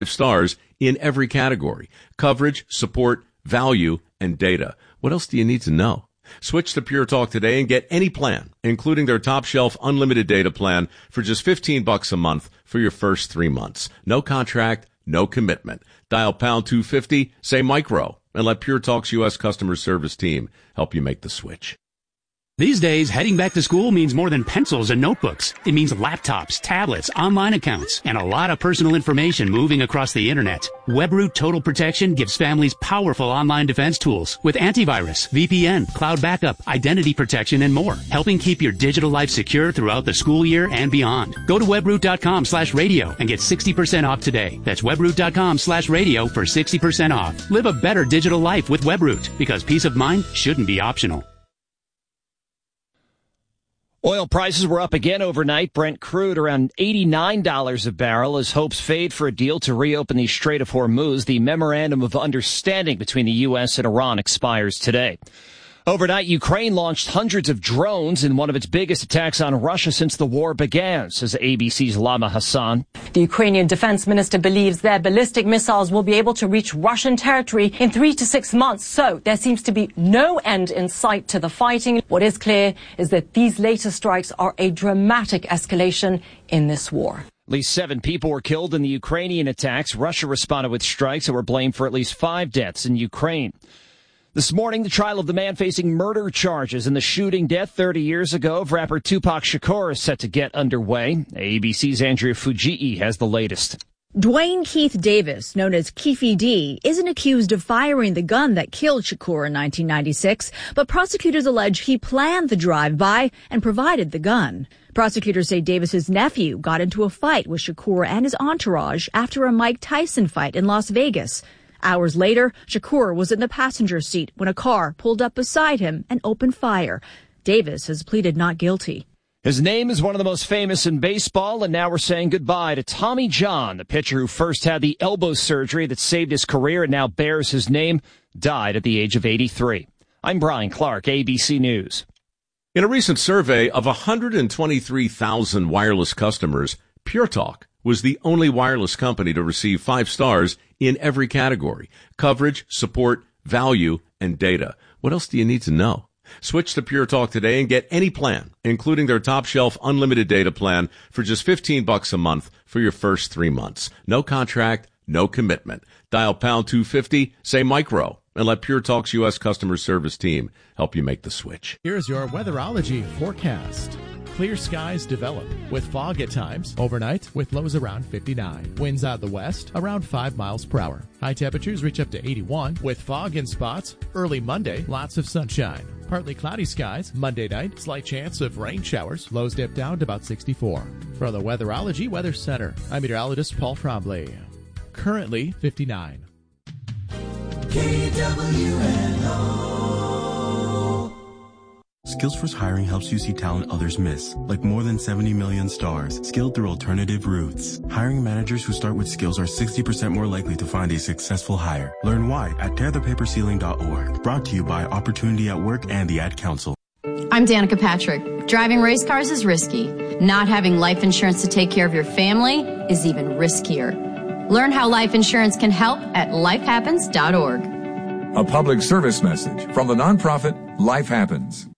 stars in every category: coverage, support, value, and data. What else do you need to know? Switch to Pure Talk today and get any plan, including their top shelf unlimited data plan, for just $15 a month for your first 3 months. No contract, no commitment. Dial pound 250, say micro, and let Pure Talk's U.S. customer service team help you make the switch. These days, heading back to school means more than pencils and notebooks. It means laptops, tablets, online accounts, and a lot of personal information moving across the internet. WebRoot Total Protection gives families powerful online defense tools with antivirus, VPN, cloud backup, identity protection, and more, helping keep your digital life secure throughout the school year and beyond. Go to webroot.com/radio and get 60% off today. That's webroot.com/radio for 60% off. Live a better digital life with WebRoot, because peace of mind shouldn't be optional. Oil prices were up again overnight. Brent crude around $89 a barrel as hopes fade for a deal to reopen the Strait of Hormuz. The memorandum of understanding between the U.S. and Iran expires today. Overnight, Ukraine launched hundreds of drones in one of its biggest attacks on Russia since the war began, says ABC's Lama Hassan. The Ukrainian defense minister believes their ballistic missiles will be able to reach Russian territory in 3 to 6 months. So there seems to be no end in sight to the fighting. What is clear is that these latest strikes are a dramatic escalation in this war. At least 7 people were killed in the Ukrainian attacks. Russia responded with strikes that were blamed for at least 5 deaths in Ukraine. This morning, the trial of the man facing murder charges in the shooting death 30 years ago of rapper Tupac Shakur is set to get underway. ABC's Andrea Fujii has the latest. Dwayne Keith Davis, known as Keefy D, isn't accused of firing the gun that killed Shakur in 1996, but prosecutors allege he planned the drive-by and provided the gun. Prosecutors say Davis's nephew got into a fight with Shakur and his entourage after a Mike Tyson fight in Las Vegas. Hours later, Shakur was in the passenger seat when a car pulled up beside him and opened fire. Davis has pleaded not guilty. His name is one of the most famous in baseball, and now we're saying goodbye to Tommy John, the pitcher who first had the elbow surgery that saved his career and now bears his name, died at the age of 83. I'm Brian Clark, ABC News. In a recent survey of 123,000 wireless customers, Pure Talk was the only wireless company to receive 5 stars in every category: coverage, support, value, and data. What else do you need to know? Switch to Pure Talk today and get any plan, including their top shelf unlimited data plan, for just $15 a month for your first 3 months. No contract, no commitment. Dial pound 250, say micro, and let Pure Talk's U.S. customer service team help you make the switch. Here's your weatherology forecast. Clear skies develop with fog at times. Overnight with lows around 59. Winds out the west around 5 miles per hour. High temperatures reach up to 81 with fog in spots. Early Monday, lots of sunshine. Partly cloudy skies. Monday night, slight chance of rain showers. Lows dip down to about 64. From the Weatherology Weather Center, I'm meteorologist Paul Trombley. Currently 59. KWNO. Skillsforce Hiring helps you see talent others miss, like more than 70 million stars, skilled through alternative routes. Hiring managers who start with skills are 60% more likely to find a successful hire. Learn why at tearthepaperceiling.org. Brought to you by Opportunity at Work and the Ad Council. I'm Danica Patrick. Driving race cars is risky. Not having life insurance to take care of your family is even riskier. Learn how life insurance can help at lifehappens.org. A public service message from the nonprofit Life Happens.